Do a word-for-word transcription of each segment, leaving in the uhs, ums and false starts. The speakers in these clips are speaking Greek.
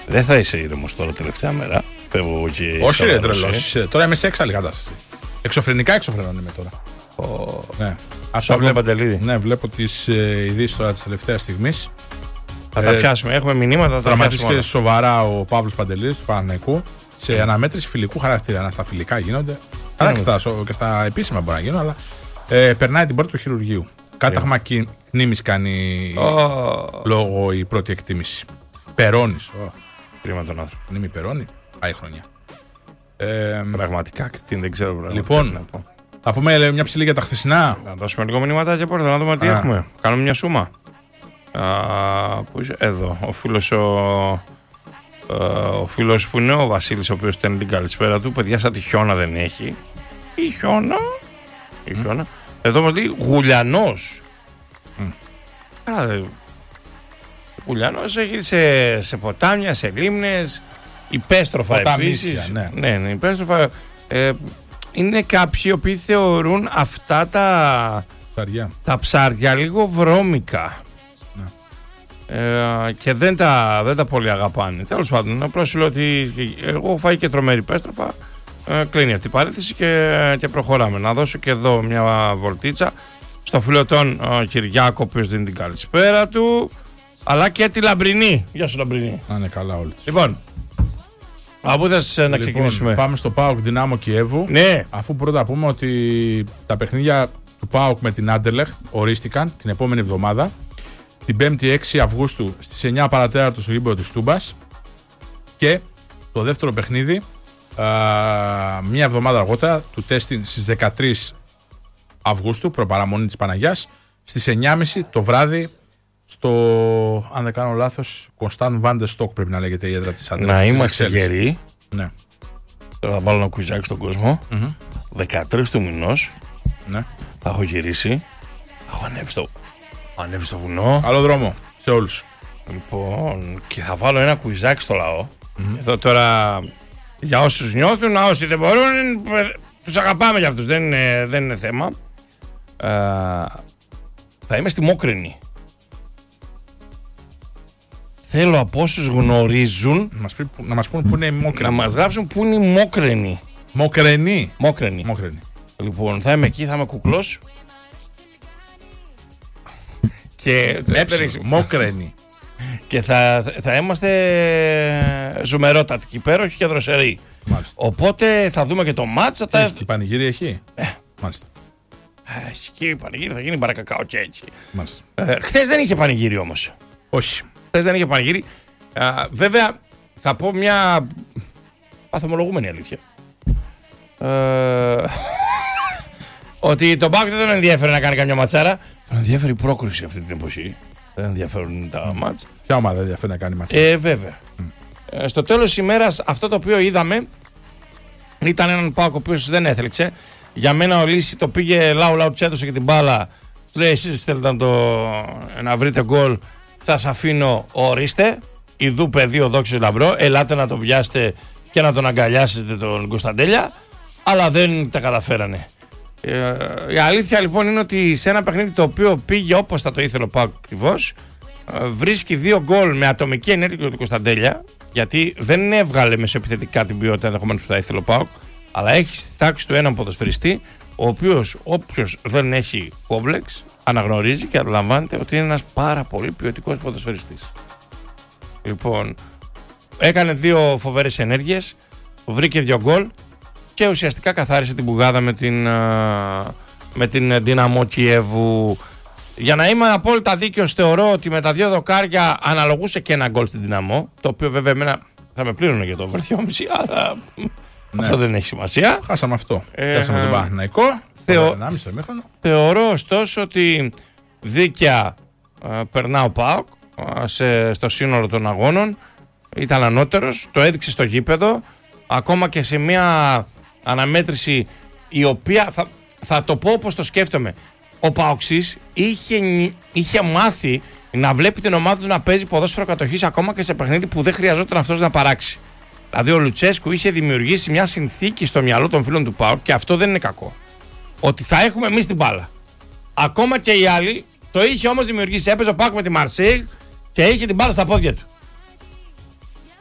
Δεν θα είσαι ήρεμος τώρα τελευταία μέρα. Και όχι, ρε τρελός. Τώρα είμαι σε έξαλλη κατάσταση. Εξωφρενικά εξωφρενών είμαι τώρα. Ο... Ναι. Αυτό βλέπω Παντελίδη. Ναι, βλέπω τις ε, ειδήσεις τώρα της τελευταίας στιγμής. Θα τα πιάσουμε. Έχουμε μηνύματα. Θα τραυματίστηκε σοβαρά ο Παύλος Παντελίδης του Παναθηναϊκού σε mm. αναμέτρηση φιλικού χαρακτήρα. Να στα φιλικά γίνονται. Αλλά και στα, και στα επίσημα μπορεί να γίνουν. Αλλά ε, περνάει την πρώτη του χειρουργείου. Κάταγμα κνήμης κάνει oh. λόγω η πρώτη εκτίμηση. Περώνης. Oh. Κρίμα τον άνθρωπο. Μνήμη Περώνη. Πάει χρονιά. Ε, πραγματικά δεν ξέρω πραγματικά. Λοιπόν, να, πω. να πούμε μια ψηλή για τα χθεσινά. Να δώσουμε λίγο μηνύματάκια πρώτα, να δούμε τι Α. έχουμε. Κάνουμε μια σούμα. Α, πού είσαι? Εδώ. Ο φίλος ο, ο φίλος που είναι ο Βασίλης, ο οποίος στέλνει την καλησπέρα του. Παιδιά, σαν τη χιόνα δεν έχει. Η χιόνα. Η mm. χιόνα. Εδώ μας λέει Γουλιανός. Mm. Άρα, Γουλιανός έχει σε, σε ποτάμια, σε λίμνες, υπέστροφα επίσης. Ναι, ναι, ναι υπέστροφα. Ε, είναι κάποιοι οι οποίοι θεωρούν αυτά τα ψάρια, τα ψάρια λίγο βρώμικα. Ναι. Ε, και δεν τα, δεν τα πολύ αγαπάνε. Τέλος πάντων, απλώς λέω ότι εγώ έχω φάει και τρομερή υπέστροφα. Ε, κλείνει αυτή η παρένθεση και, και προχωράμε. Να δώσω και εδώ μια βολτίτσα στο φίλο τον Κυριάκο, ο οποίος δίνει την καλησπέρα του. Αλλά και τη Λαμπρινή. Γεια σου, Λαμπρινή. Να είναι καλά όλοι τους. Λοιπόν, από θες να λοιπόν, ξεκινήσουμε. Πάμε στο ΠΑΟΚ Δυνάμο Κιέβου. Ναι. Αφού πρώτα πούμε ότι τα παιχνίδια του ΠΑΟΚ με την Άντερλεχτ ορίστηκαν την επόμενη εβδομάδα. Την πέμπτη έξι Αυγούστου στις εννιά παρατέταρτο στο γήπεδο της Τούμπας. Και το δεύτερο παιχνίδι α, μία εβδομάδα αργότερα του τέστην στις δεκατρείς Αυγούστου, προπαραμονή της Παναγιάς, στις εννιά και μισή το βράδυ. Στο, αν δεν κάνω λάθος, Κωνσταντ Βάντερ Στοκ πρέπει να λέγεται η έδρα της Άντερλεχτ. Να είμαστε γεροί. Ναι. Τώρα θα βάλω ένα κουιζάκι στον κόσμο. Mm-hmm. δεκατρείς του μηνός. Ναι. Θα έχω γυρίσει. Θα έχω ανέβει στο, ανέβει στο βουνό. Άλλο δρόμο σε όλους. Λοιπόν, και θα βάλω ένα κουιζάκι στο λαό. Mm-hmm. Εδώ τώρα για όσους νιώθουν, όσοι δεν μπορούν, τους αγαπάμε για αυτούς. Δεν είναι, δεν είναι θέμα. Ε, θα είμαι στη Μόκρινη. Θέλω από όσους γνωρίζουν να μας, πει, να μας πούν πού είναι η Μόκρινη. Να μας γράψουν πού είναι η Μόκρινη. Μόκρινη. Μόκρινη. Μόκρινη. Λοιπόν, θα είμαι εκεί, θα είμαι κουκλός. Και Έψη, Μόκρινη. Και θα, θα είμαστε ζουμερότατοι, υπέροχοι και δροσεροί. Μάλιστα. Οπότε θα δούμε και το μάτς. Θα... Έχει και πανηγύρι έχει. Ε. Μάλιστα. Έχει και πανηγύρι, θα γίνει παρακακάο και έτσι. Μάλιστα. Ε, χθες δεν είχε πανηγύρι όμως. Όχι. Χθες δεν είχε πανηγύρι. Α, βέβαια θα πω μια παθομολογούμενη αλήθεια. Ε, ότι τον Πάκο δεν τον ενδιαφέρει να κάνει καμιά ματσάρα. Τον ενδιαφέρει η πρόκριση αυτή την εποχή. Δεν ενδιαφέρουν τα mm. μάτς. Ποια ομάδα δεν ενδιαφέρει να κάνει ματσάρα? Ε, βέβαια. Mm. Ε, στο τέλος της ημέρας αυτό το οποίο είδαμε ήταν έναν Πάκο ο οποίος δεν έθελξε. Για μένα ο Λύση το πήγε λαού λαού, τους έδωσε και την μπάλα. Του λέει εσείς θέλετε να, το, να βρείτε γκολ, θα σας αφήνω, ορίστε. Ιδού πεδίο δόξης λαμπρό, ελάτε να τον πιάσετε και να τον αγκαλιάσετε τον Κωνσταντέλια. Αλλά δεν τα καταφέρανε. Ε, η αλήθεια λοιπόν είναι ότι σε ένα παιχνίδι το οποίο πήγε όπως θα το ήθελε ο ΠΑΟΚ ακριβώς, ε, βρίσκει δύο γκολ με ατομική ενέργεια του Κωνσταντέλια, γιατί δεν έβγαλε μεσοεπιθετικά την ποιότητα ενδεχομένως που θα ήθελε ο ΠΑΟΚ, αλλά έχει στη τάξη του έναν ποδοσφαιριστή, ο οποίος όποιος δεν έχει κόμπλεξ αναγνωρίζει και αντιλαμβάνεται ότι είναι ένας πάρα πολύ ποιοτικός ποδοσφαιριστής. Λοιπόν, έκανε δύο φοβερές ενέργειες, βρήκε δύο γκολ και ουσιαστικά καθάρισε την πουγάδα με την, με την Δυναμό Κιέβου. Για να είμαι απόλυτα δίκαιος, θεωρώ ότι με τα δύο δοκάρια αναλογούσε και ένα γκολ στην Δυναμό, το οποίο βέβαια εμένα θα με πλήρωνε για το βαρδιόμιση, αλλά ναι. Αυτό δεν έχει σημασία. Χάσαμε αυτό. Ε, Χάσαμε τον Παναθηναϊκό. Θεω... Θεωρώ ωστόσο ότι δίκαια α, περνά ο ΠΑΟΚ σε, στο σύνολο των αγώνων. Ήταν ανώτερος, το έδειξε στο γήπεδο, ακόμα και σε μια αναμέτρηση η οποία θα, θα το πω όπως το σκέφτομαι. Ο Παοξής είχε, είχε μάθει να βλέπει την ομάδα του να παίζει ποδόσφαιρο κατοχής ακόμα και σε παιχνίδι που δεν χρειαζόταν αυτός να παράξει. Δηλαδή ο Λουτσέσκου είχε δημιουργήσει μια συνθήκη στο μυαλό των φίλων του ΠΑΟΚ και αυτό δεν είναι κακό. Ότι θα έχουμε εμείς την μπάλα. Ακόμα και οι άλλοι το είχε όμως δημιουργήσει. Έπαιζε ο ΠΑΟΚ με τη Μαρσέιγ και είχε την μπάλα στα πόδια του.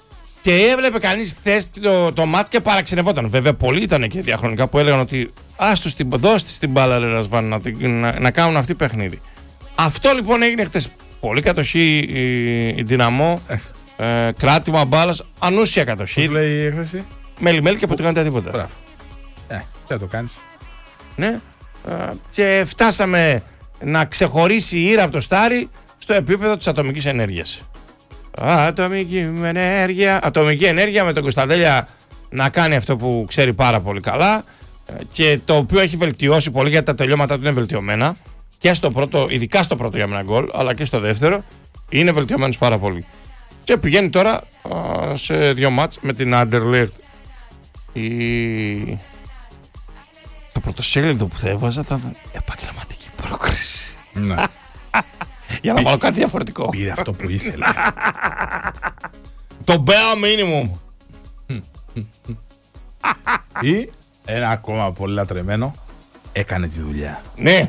Και έβλεπε κανείς χθες το, το μάτς και παραξενευόταν. Βέβαια, πολλοί ήταν και διαχρονικά που έλεγαν ότι άστος την δώσ' την μπάλα, ρε Ρασβάν, να, να, να κάνουν αυτή παιχνίδι. Αυτό λοιπόν έγινε χθες. Πολύ κατοχή η, η Δυναμό, ε, κράτημα μπάλας, ανούσια κατοχή. Πώς λέει η έκφραση? Μέλι μέλι και αποτυγάνεται τίποτα. Μπράβο. Ε, δεν το κάνεις. Ναι. Ε, και φτάσαμε να ξεχωρίσει η Ήρα από το Στάρι στο επίπεδο της ατομικής ενέργειας. Ατομική ενέργεια, ατομική ενέργεια με τον Κωνσταντέλια να κάνει αυτό που ξέρει πάρα πολύ καλά και το οποίο έχει βελτιώσει πολύ, γιατί τα τελειώματά του είναι βελτιωμένα και στο πρώτο, ειδικά στο πρώτο για μένα γκολ, αλλά και στο δεύτερο είναι βελτιωμένος πάρα πολύ. Και πηγαίνει τώρα α, σε δύο μάτς με την Anderlecht. Η... Το πρωτοσέλιδο που θα έβαζα θα ήταν επαγγελματική πρόκριση. Ναι. Για να βάλω κάτι διαφορετικό. Πήρε αυτό που ήθελε. Το bare minimum. Ή ένα ακόμα πολύ λατρεμένο, έκανε τη δουλειά. Ναι.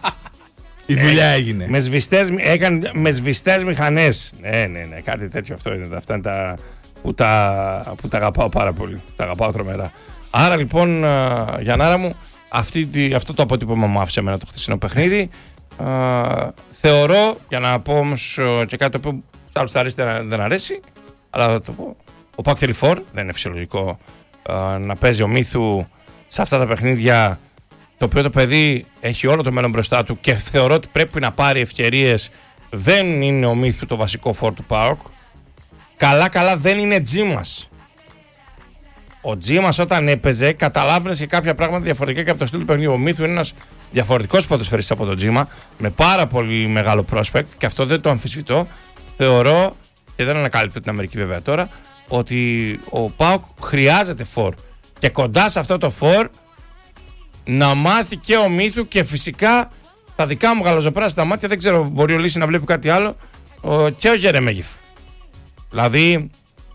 Η δουλειά έγινε. Με σβηστές, έκανε με σβηστές μηχανές. Ναι, ναι, ναι, κάτι τέτοιο αυτό είναι. Αυτά είναι τα που τα, που τα αγαπάω πάρα πολύ. Τα αγαπάω τρομερά. Άρα λοιπόν, Γιαννάρα μου, αυτή, αυτό το αποτύπωμα μου άφησε εμένα το χθεσινό παιχνίδι. Uh, θεωρώ, για να πω όμως και κάτι το οποίο σ' άλλους θα αρέσει δεν αρέσει, αλλά θα το πω, ο Πάκ θέλει φορ, δεν είναι φυσιολογικό uh, να παίζει ο Μίθου σε αυτά τα παιχνίδια, το οποίο το παιδί έχει όλο το μέλλον μπροστά του και θεωρώ ότι πρέπει να πάρει ευκαιρίες. Δεν είναι ο Μίθου το βασικό φορ του ΠΑΟΚ, καλά καλά δεν είναι Τζίμας. Ο Τζίμας όταν έπαιζε καταλάβαινες και κάποια πράγματα διαφορετικά και από το στυλ του παιχνιδιού. Ο Μίθου είναι ένας διαφορετικός ποδοσφαιριστής από τον Τζίμα, με πάρα πολύ μεγάλο prospect και αυτό δεν το αμφισβητώ. Θεωρώ, και δεν ανακαλύπτω την Αμερική βέβαια τώρα, ότι ο ΠΑΟΚ χρειάζεται φορ. Και κοντά σε αυτό το φορ να μάθει και ο Μίθου και φυσικά στα δικά μου γαλαζοπράσινα μάτια, δεν ξέρω, μπορεί ο Λύση να βλέπει κάτι άλλο, και ο Γερεμέγεφ. Δηλαδή,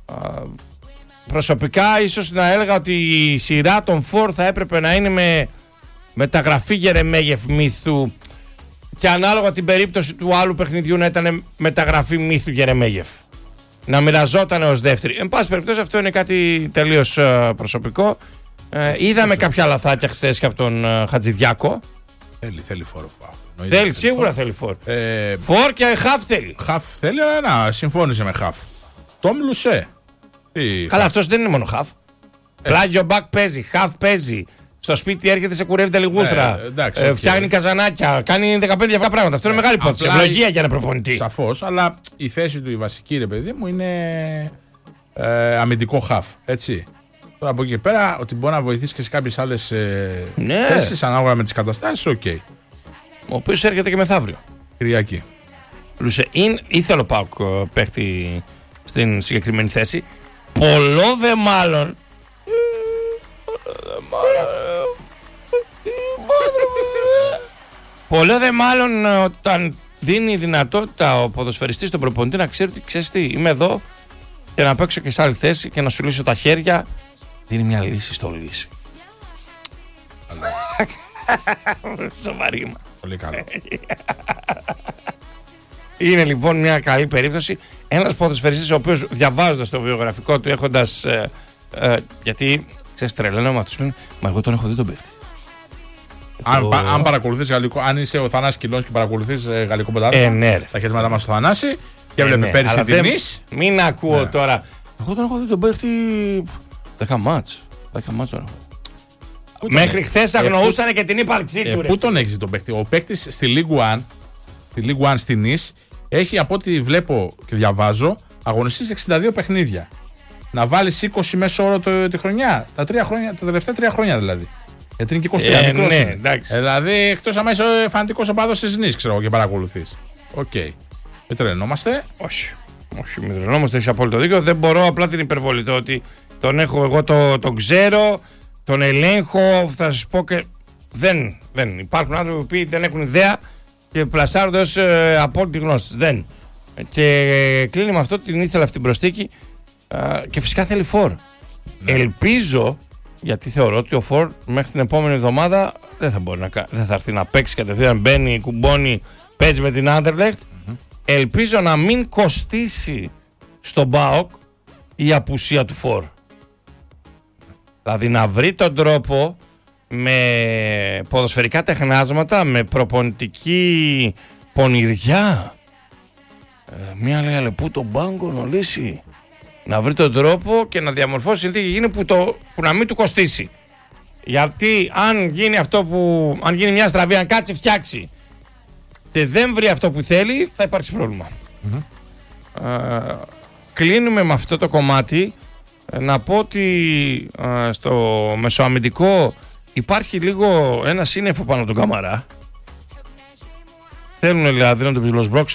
προσωπικά ίσως να έλεγα ότι η σειρά των φορ θα έπρεπε να είναι με μεταγραφή Γερεμέγεφ Μίθου και ανάλογα την περίπτωση του άλλου παιχνιδιού να ήταν μεταγραφή Μίθου Γερεμέγεφ. Να μοιραζόταν ως δεύτερη. Εν πάση περιπτώσει αυτό είναι κάτι τελείως uh, προσωπικό. Uh, είδαμε κάποια λαθάκια χθες και από τον uh, Χατζηδιάκο. Θέλει, θέλει φόρ. Θέλει, θέλει, σίγουρα φορ. Θέλει φόρ. Ε, φόρ και χαφ θέλει. Χαφ θέλει, αλλά να συμφώνησε με χαφ. Τόμ Λουσέ. Καλά, αυτός δεν είναι μόνο χαφ. Ε. Πλάγιο μπακ παίζει, χαφ παίζει. Στο σπίτι έρχεται, σε κουρεύει τα λιγούστρα. Ε, εντάξει, ε, φτιάχνει okay. καζανάκια. Κάνει δεκαπέντε διαφορετικά πράγματα. Αυτό είναι μεγάλη υπόθεση. Ευλογία για ένα προπονητή. Σαφώς, αλλά η θέση του η βασική, ρε παιδί μου, είναι ε, αμυντικό χαφ. Έτσι. Τώρα από εκεί και πέρα, ότι μπορεί να βοηθήσει και σε κάποιες άλλες ε, ναι. θέσεις ανάλογα με τις καταστάσεις, οκ. Okay. Ο οποίος έρχεται και μεθαύριο. Κυριακή. Λουσεΐν, ήθελε ο ΠΑΟΚ παίχτη στην συγκεκριμένη θέση. Πολλό δε μάλλον. Πολλό δε μάλλον όταν δίνει δυνατότητα ο ποδοσφαιριστής στον προπονητή να ξέρει ότι ξέρεις τι, είμαι εδώ και να παίξω και σε άλλη θέση και να σου λύσω τα χέρια. Δίνει μια λύση στο Λύση. Σοβαρή. Πολύ καλό. Είναι λοιπόν μια καλή περίπτωση. Ένας ποδοσφαιριστής ο οποίος διαβάζοντας το βιογραφικό του, έχοντας. Ε, ε, γιατί ξέρεις, τρελαίνω με αυτούς που λένε, μα εγώ τον έχω δει τον παίκτη. Αν, το... αν παρακολουθείς γαλλικό, αν είσαι ο Θανάσης Κιλός και παρακολουθείς ε, γαλλικό πρωτάθλημα, ε, ναι, τα χαιρετήματα μας στο Θανάση και έβλεπε ε, ναι, πέρυσι την Νις. Μην ακούω ναι. τώρα. Εγώ τον έχω δει τον παίκτη δέκα μάτς. δέκα μάτς τον έχω. Μέχρι χθες αγνοούσαν ε, και την ύπαρξή του. Ε, πού τον έχεις τον παίκτη? Ο παίκτης στη League One, στη League One στη Νις, έχει από ό,τι βλέπω και διαβάζω αγωνιστεί σε εξήντα δύο παιχνίδια. Να βάλεις είκοσι μέσο όρο το, τη χρονιά, τα, τρία χρόνια, τα τελευταία τρία χρόνια δηλαδή. Γιατί είναι και είκοσι τρία ε, μικρός. Ναι, εντάξει. Δηλαδή, εκτός άμα είσαι φανατικός οπαδός της Νις, ξέρω και παρακολουθείς. Οκ. Okay. Μην τρελαινόμαστε. Όχι. Όχι, μην τρελαινόμαστε, έχεις απόλυτο δίκιο. Δεν μπορώ απλά την υπερβολή. Το ότι τον έχω εγώ, το, τον ξέρω, τον ελέγχω, θα σας πω και. Δεν, δεν. Υπάρχουν άνθρωποι που δεν έχουν ιδέα και πλασάρονται ως ε, απόλυτη γνώση. Δεν. Και ε, κλείνει με αυτό, την ήθελα αυτή την προστίκη ε, και φυσικά θέλει φορ. Ναι. Ελπίζω, γιατί θεωρώ ότι ο φορ μέχρι την επόμενη εβδομάδα δεν θα μπορεί να κάνει. Δεν θα έρθει να παίξει κατευθείαν, μπαίνει, κουμπώνει, παίζει με την Anderlecht. Mm-hmm. Ελπίζω να μην κοστίσει στον ΠΑΟΚ η απουσία του φορ. Δηλαδή να βρει τον τρόπο με ποδοσφαιρικά τεχνάσματα, με προπονητική πονηριά, ε, μία λέει ale πού τον πάγκο να λύσει, να βρει τον τρόπο και να διαμορφώσει συνθήκη γίνει που, το, που να μην του κοστίσει. Γιατί αν γίνει αυτό που, αν γίνει μια στραβή, αν κάτσει φτιάξει και δεν βρει αυτό που θέλει, θα υπάρξει πρόβλημα. Mm-hmm. Ε, κλείνουμε με αυτό το κομμάτι. Να πω ότι ε, στο μεσοαμυντικό υπάρχει λίγο ένα σύννεφο πάνω από τον Καμαρά. Θέλουν δηλαδή να τον ψιλοσμπρώξουν